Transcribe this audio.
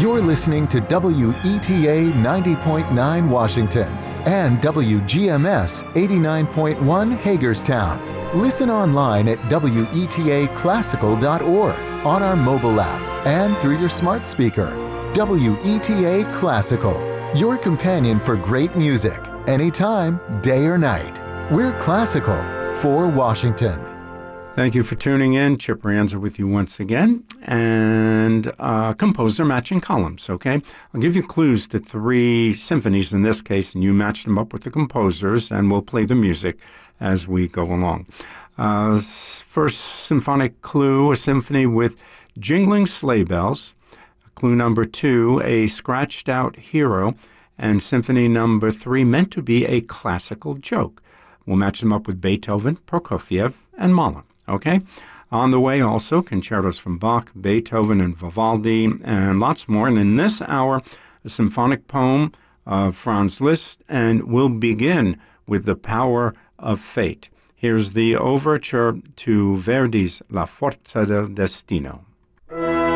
You're listening to WETA 90.9 Washington and WGMS 89.1 Hagerstown. Listen online at WETAclassical.org, on our mobile app, and through your smart speaker. WETA Classical, your companion for great music, anytime, day or night. We're classical for Washington. Thank you for tuning in. Chip Rienza with you once again, and composer matching columns, okay? I'll give you clues to 3 symphonies in this case, and you match them up with the composers, and we'll play the music as we go along. First symphonic clue, a symphony with jingling sleigh bells. Clue number 2, a scratched-out hero. And symphony number 3, meant to be a classical joke. We'll match them up with Beethoven, Prokofiev, and Mahler. Okay? On the way also, concertos from Bach, Beethoven, and Vivaldi, and lots more. And in this hour, a symphonic poem of Franz Liszt, and we'll begin with The Power of Fate. Here's the overture to Verdi's La Forza del Destino.